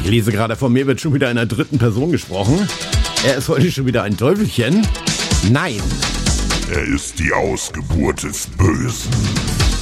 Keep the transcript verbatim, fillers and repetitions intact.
lese gerade, von mir wird schon wieder in der dritten Person gesprochen. Er ist heute schon wieder ein Teufelchen. Nein. Er ist die Ausgeburt des Bösen.